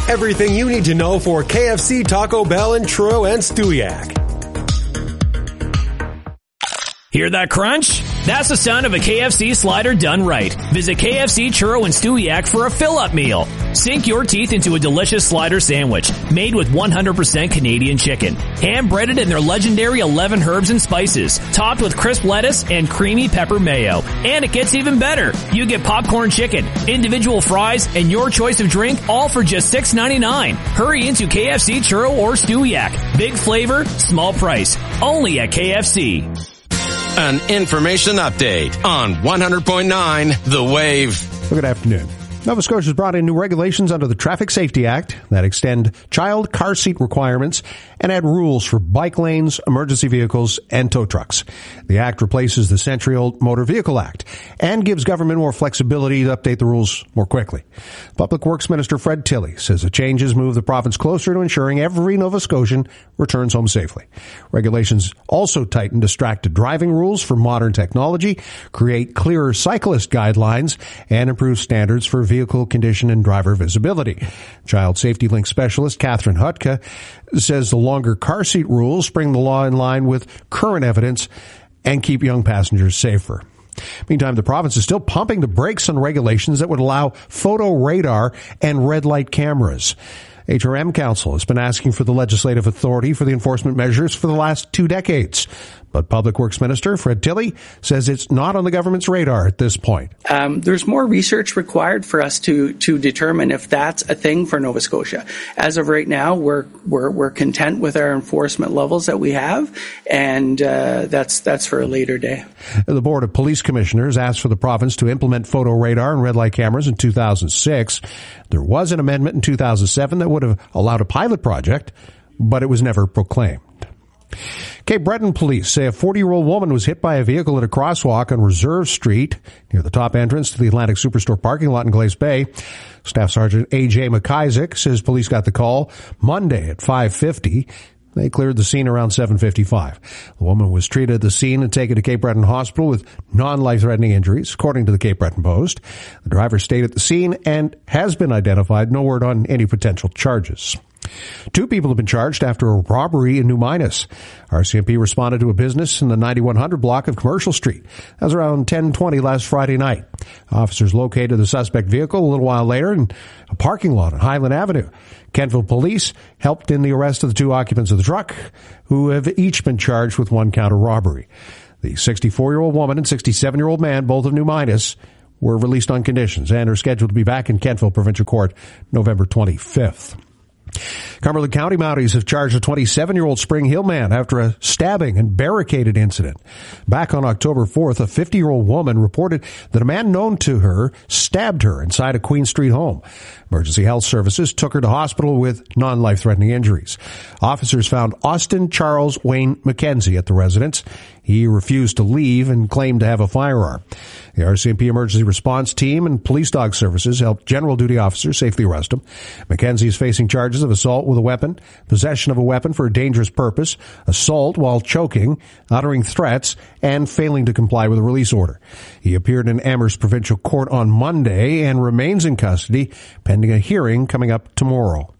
Everything you need to know for KFC, Taco Bell, and Truro and Stewiacke. Hear that crunch? That's the sound of a KFC slider done right. Visit KFC, Truro, and Stewiacke for a fill-up meal. Sink your teeth into a delicious slider sandwich made with 100% Canadian chicken. Hand-breaded in their legendary 11 herbs and spices, topped with crisp lettuce and creamy pepper mayo. And it gets even better. You get popcorn chicken, individual fries, and your choice of drink, all for just $6.99. Hurry into KFC, Truro, or Stewiacke. Big flavor, small price. Only at KFC. An information update on 100.9 The Wave. Good afternoon. Nova Scotia has brought in new regulations under the Traffic Safety Act that extend child car seat requirements and add rules for bike lanes, emergency vehicles, and tow trucks. The act replaces the century-old Motor Vehicle Act and gives government more flexibility to update the rules more quickly. Public Works Minister Fred Tilley says the changes move the province closer to ensuring every Nova Scotian returns home safely. Regulations also tighten distracted driving rules for modern technology, create clearer cyclist guidelines, and improve standards for vehicle condition and driver visibility. Child Safety Link Specialist Catherine Hutka says the longer car seat rules bring the law in line with current evidence and keep young passengers safer. Meantime, the province is still pumping the brakes on regulations that would allow photo radar and red light cameras. HRM Council has been asking for the legislative authority for the enforcement measures for the last 2 decades. But Public Works Minister Fred Tilley says it's not on the government's radar at this point. There's more research required for us to determine if that's a thing for Nova Scotia. As of right now, we're content with our enforcement levels that we have, and that's for a later day. The Board of Police Commissioners asked for the province to implement photo radar and red light cameras in 2006. There was an amendment in 2007 that would have allowed a pilot project, but it was never proclaimed. Cape Breton police say a 40-year-old woman was hit by a vehicle at a crosswalk on Reserve Street near the top entrance to the Atlantic Superstore parking lot in Glace Bay. Staff Sergeant A.J. McIsaac says police got the call Monday at 5:50. They cleared the scene around 7:55. The woman was treated at the scene and taken to Cape Breton Hospital with non-life-threatening injuries, according to the Cape Breton Post. The driver stayed at the scene and has been identified. No word on any potential charges. 2 people have been charged after a robbery in New Minas. RCMP responded to a business in the 9100 block of Commercial Street. That was around 10:20 last Friday night. Officers located the suspect vehicle a little while later in a parking lot on Highland Avenue. Kentville police helped in the arrest of the 2 occupants of the truck, who have each been charged with 1 count of robbery. The 64-year-old woman and 67-year-old man, both of New Minas, were released on conditions and are scheduled to be back in Kentville Provincial Court November 25th. Cumberland County Mounties have charged a 27-year-old Spring Hill man after a stabbing and barricaded incident. Back on October 4th, a 50-year-old woman reported that a man known to her stabbed her inside a Queen Street home. Emergency Health Services took her to hospital with non-life-threatening injuries. Officers found Austin Charles Wayne McKenzie at the residence. He refused to leave and claimed to have a firearm. The RCMP Emergency Response Team and Police Dog Services helped general duty officers safely arrest him. McKenzie is facing charges of assault with a weapon, possession of a weapon for a dangerous purpose, assault while choking, uttering threats, and failing to comply with a release order. He appeared in Amherst Provincial Court on Monday and remains in custody, pending a hearing coming up tomorrow.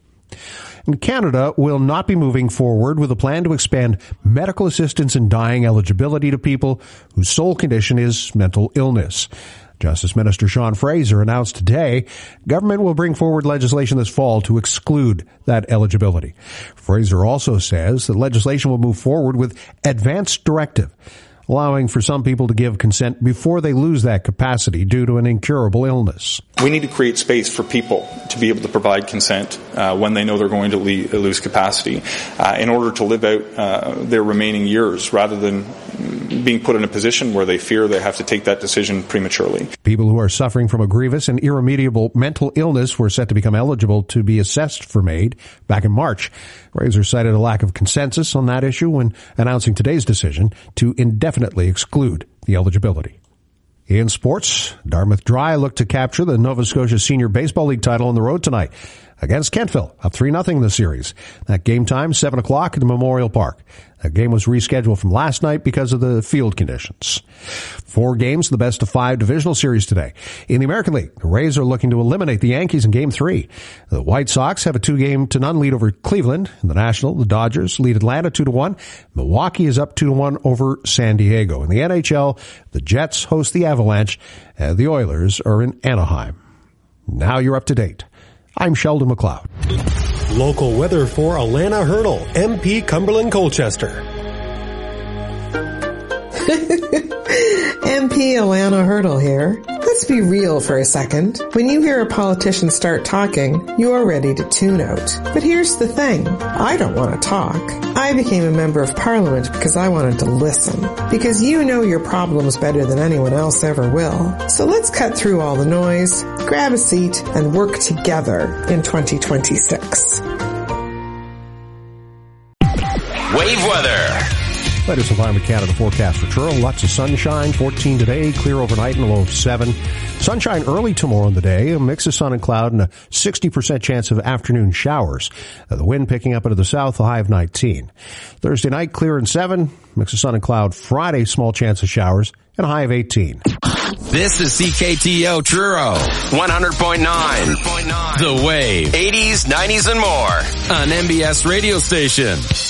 And Canada will not be moving forward with a plan to expand medical assistance in dying eligibility to people whose sole condition is mental illness. Justice Minister Sean Fraser announced today government will bring forward legislation this fall to exclude that eligibility. Fraser also says that legislation will move forward with advance directive, allowing for some people to give consent before they lose that capacity due to an incurable illness. We need to create space for people to be able to provide consent when they know they're going to lose capacity in order to live out their remaining years rather than being put in a position where they fear they have to take that decision prematurely. People who are suffering from a grievous and irremediable mental illness were set to become eligible to be assessed for MAID back in March. Fraser cited a lack of consensus on that issue when announcing today's decision to indefinitely exclude the eligibility. In sports, Dartmouth Dry looked to capture the Nova Scotia Senior Baseball League title on the road tonight against Kentville, up 3-0 in the series. That game time, 7 o'clock at the Memorial Park. That game was rescheduled from last night because of the field conditions. 4 games in the best-of-5 divisional series today. In the American League, the Rays are looking to eliminate the Yankees in Game 3. The White Sox have a 2-0 lead over Cleveland. In the National, the Dodgers lead Atlanta 2-1. Milwaukee is up 2-1 over San Diego. In the NHL, the Jets host the Avalanche. The Oilers are in Anaheim. Now you're up to date. I'm Sheldon McLeod. Local weather for Alana Hurdle, MP Cumberland Colchester. MP Alana Hurdle here. Let's be real for a second. When you hear a politician start talking, you're ready to tune out. But here's the thing. I don't want to talk. I became a member of Parliament because I wanted to listen. Because you know your problems better than anyone else ever will. So let's cut through all the noise, grab a seat, and work together in 2026. Wave weather. Latest Environment Canada forecast for Truro. Lots of sunshine, 14 today, clear overnight and a low of 7. Sunshine early tomorrow in the day, a mix of sun and cloud and a 60% chance of afternoon showers. The wind picking up into the south, a high of 19. Thursday night, clear and 7, mix of sun and cloud. Friday, small chance of showers and a high of 18. This is CKTO Truro, 100.9. The Wave, 80s, 90s, and more on MBS radio station.